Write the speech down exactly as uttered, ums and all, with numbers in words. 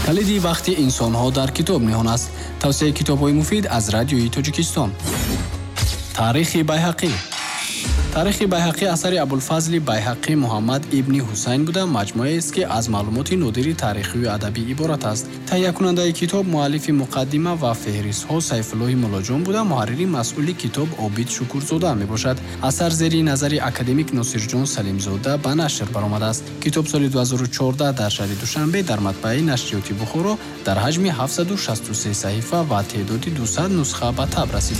کلیدی وقتی انسان‌ها در کتاب نهان است. توصیه کتاب‌های مفید از رادیوی تاجیکستان. تاریخ بیهقی. تاریخ بیهقی اثر ابوالفضل بیهقی محمد ابن حسین بوده، مجموعه است که از معلومات نادر تاریخی و ادبی عبارت است. تهیه کننده کتاب مؤلف مقدمه و فهرست‌ها سیف الله ملاجان بوده، محرر مسئول کتاب عابد شکورزاده میباشد. اثر زیر نظر اکادمیک ناصرجان سلیمزاده به نشر برآمده است. کتاب سال دو هزار و چهارده در شهر دوشنبه در مطبعه نشریاتی بخارا در حجم هفتصد و شصت و سه صحیفه و تعداد دویست نسخه به تب رسید.